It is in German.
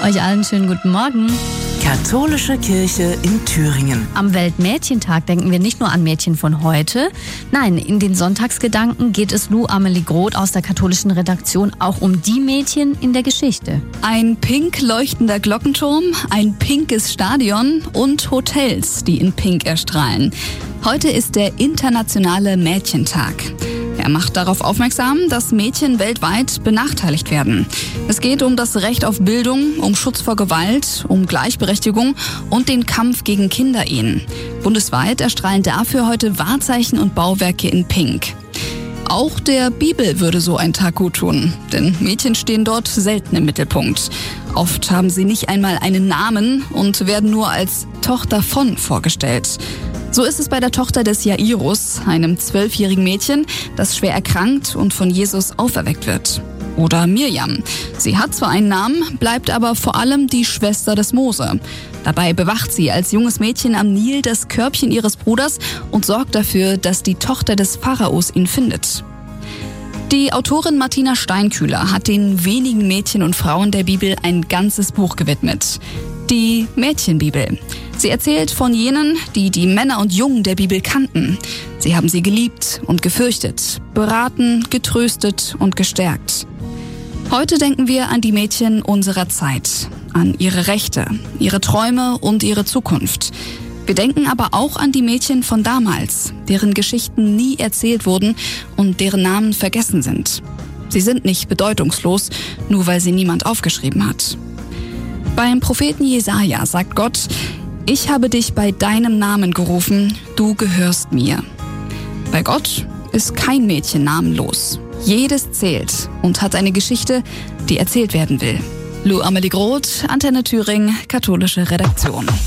Euch allen schönen guten Morgen. Katholische Kirche in Thüringen. Am Weltmädchentag denken wir nicht nur an Mädchen von heute. Nein, in den Sonntagsgedanken geht es Lou Amelie Groth aus der katholischen Redaktion auch um die Mädchen in der Geschichte. Ein pink leuchtender Glockenturm, ein pinkes Stadion und Hotels, die in Pink erstrahlen. Heute ist der internationale Mädchentag. Er macht darauf aufmerksam, dass Mädchen weltweit benachteiligt werden. Es geht um das Recht auf Bildung, um Schutz vor Gewalt, um Gleichberechtigung und den Kampf gegen Kinderehen. Bundesweit erstrahlen dafür heute Wahrzeichen und Bauwerke in Pink. Auch der Bibel würde so ein Tag gut tun, denn Mädchen stehen dort selten im Mittelpunkt. Oft haben sie nicht einmal einen Namen und werden nur als Tochter von vorgestellt. So ist es bei der Tochter des Jairus, einem 12-jährigen Mädchen, das schwer erkrankt und von Jesus auferweckt wird. Oder Mirjam. Sie hat zwar einen Namen, bleibt aber vor allem die Schwester des Mose. Dabei bewacht sie als junges Mädchen am Nil das Körbchen ihres Bruders und sorgt dafür, dass die Tochter des Pharaos ihn findet. Die Autorin Martina Steinkühler hat den wenigen Mädchen und Frauen der Bibel ein ganzes Buch gewidmet. Die Mädchenbibel. Sie erzählt von jenen, die die Männer und Jungen der Bibel kannten. Sie haben sie geliebt und gefürchtet, beraten, getröstet und gestärkt. Heute denken wir an die Mädchen unserer Zeit, an ihre Rechte, ihre Träume und ihre Zukunft. Wir denken aber auch an die Mädchen von damals, deren Geschichten nie erzählt wurden und deren Namen vergessen sind. Sie sind nicht bedeutungslos, nur weil sie niemand aufgeschrieben hat. Beim Propheten Jesaja sagt Gott: Ich habe dich bei deinem Namen gerufen, du gehörst mir. Bei Gott ist kein Mädchen namenlos. Jedes zählt und hat eine Geschichte, die erzählt werden will. Lou Amelie Groth, Antenne Thüringen, katholische Redaktion.